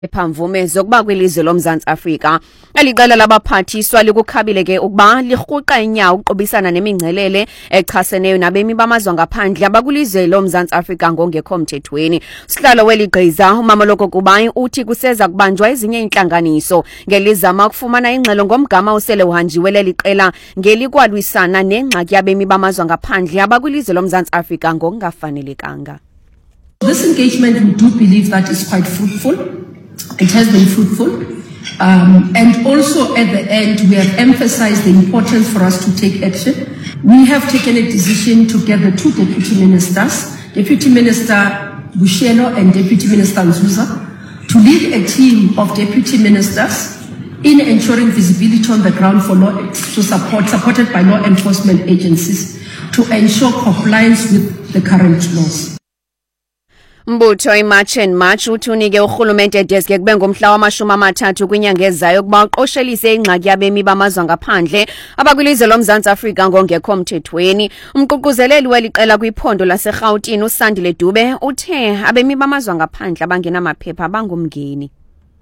Ephamvume zokuba kwilizwe loMzantsi Afrika eliqela labaphathiswa likukhabile ke ukuba lirhuqa inyawo uqobisana nemingcelele echaseneyo nabemi bamazwe ngaphandle abakwilizwe loMzantsi Afrika ngongekho mthethweni. Sihlalo weligqiza uMamoloko Kubayi uthi kuseza kubanjwa ezinye intlanganiso ngelizama ukufumana ingxelo ngomgama usele uhanjiwe leliqela ngelikwalwisana nengxaki yabemi bamazwe ngaphandle abakwilizwe loMzantsi Afrika ngokungafanelekanga. This engagement, we do believe that is quite fruitful. It has been fruitful. And also at the end, we have emphasized the importance for us to take action. We have taken a decision to get the two deputy ministers, Deputy Minister Bushelo and Deputy Minister Nzuza, to lead a team of deputy ministers in ensuring visibility on the ground for law to supported by law enforcement agencies to ensure compliance with the current laws. Mbutho iMarch and March uthunike urhulumente deske kube ngomhla wama-30 kwinyanga ezayo kuba uqoshelise ingxaki yabemi bamazwe ngaphandle abakwilizwe loMzantsi Afrika ngongekho mthethweni. Umququzeleli weliqela kwiphondo laseRhawutini uSandile Dube uthe abemi bamazwe ngaphandle abangenamaphepha bangumngeni.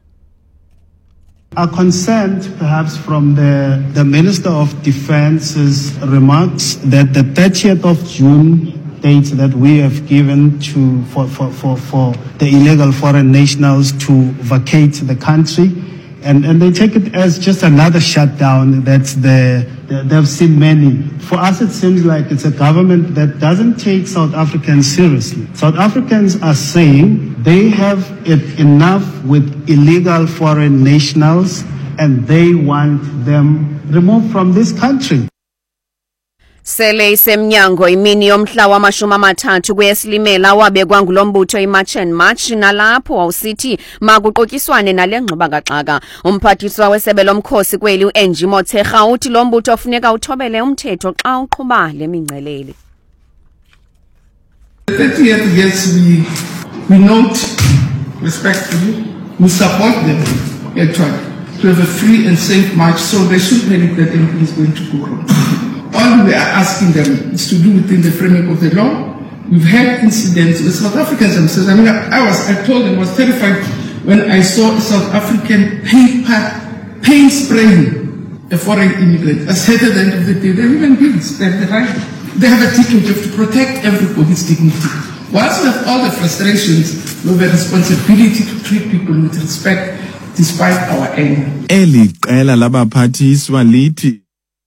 Are concerned perhaps from the Minister of Defence's remarks that the 30th of June date that we have given for the illegal foreign nationals to vacate the country, and they take it as just another shutdown. They've seen many. For us, it seems like it's a government that doesn't take South Africans seriously. South Africans are saying they have it enough with illegal foreign nationals and they want them removed from this country. Sele isemnyango imini yomhla wama-30 kweyeSilimela wabekwa ngulombutho iMarch and March nalapho wawusithi makuqotyiswane nale ngxubakaxaka. Umphathiswa wesebe lomkhosi kweli uNG Motshekga uthi lombutho ufuneka uthobele umthetho xa uqhuba le mingcelele. The 30th, yes, we note respectfully, we support them actually to have a free and safe march, so they should believe that anything is going to go wrong. All we are asking them is to do within the framework of the law. We've had incidents with South Africans themselves. I mean, I told them, I was terrified when I saw a South African paint spraying a foreign immigrant. I said at the end of the day, they're human beings. They have the right. They have a ticket to protect everybody's dignity. Whilst we have all the frustrations, we have a responsibility to treat people with respect despite our anger. Eli qela labaphathiswa lithi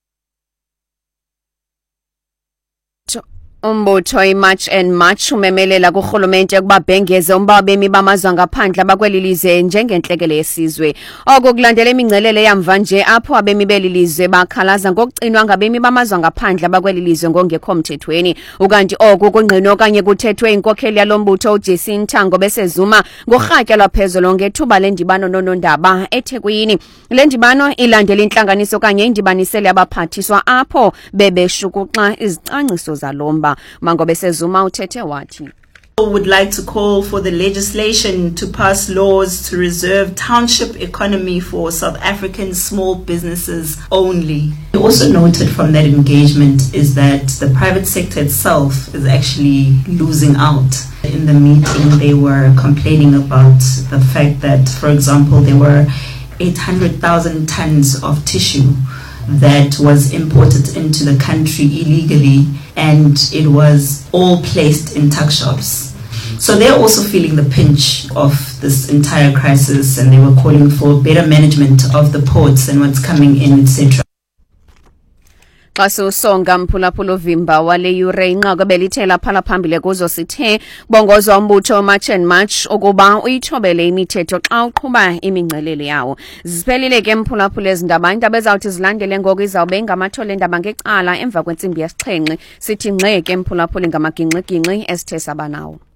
Umbutho iMarch and March umemelela kurhulumente ukuba bhengeze umba wabemi bamazwe ngaphandle abakwelilizwe njengentlekele yesizwe. Oku kulandela imingcelele yamva nje apho abemi belilizwe bakhalaza ngokucinwa ngabemi bamazwe ngaphandle abakwelilizwe ngongekho mthethweni. Ukanti oku kungqino okanye kuthethwe inkokheli yalombutho uJacinth Thango besezuma ngorhatya lwaphezulu ngethuba lendibano nonondaba eThekwini. Le ndibano ilandela intlanganiso okanye indibanisele abaphathiswa apho bebeshukuxa izicwangciso zalomba. Mangobe Sezuma uthethe wathi would like to call for the legislation to pass laws to reserve township economy for South African small businesses only. We also noted from that engagement is that the private sector itself is actually losing out. In the meeting, they were complaining about the fact that, for example, there were 800,000 tons of tissue that was imported into the country illegally, and it was all placed in tuck shops. So they're also feeling the pinch of this entire crisis, and they were calling for better management of the ports and what's coming in, etc. Xasusonga mphulaphula uvimba wale yure inqaku belithela phala phambili kuzo sithe bongozo umbutho March and March ukuba uyithobele imithetho xa uqhuba imingcelele yawo. Ziphelile ke mphulaphula ezindaba indaba ezawuthi zilandele ngoku izawube ngamathole endaba ngecala emva kwentsimbi yesixhenxe sithi ngxe ke mphulaphula ngamaginqi esithe sabanawo.